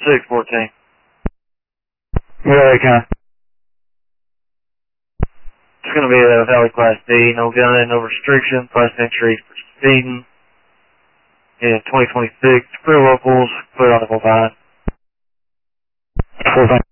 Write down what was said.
614. Where are they coming? It's going to be a Valley Class D, no gun, no restriction, class entry for speeding. In 2026, clear locals, clear on the line. 4